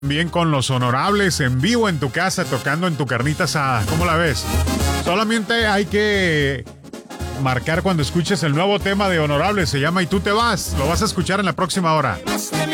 Bien con los Honorables en vivo en tu casa, tocando en tu carnita asada. ¿Cómo la ves? Solamente hay que marcar cuando escuches el nuevo tema de Honorables. Se llama Y tú te vas. Lo vas a escuchar en la próxima hora.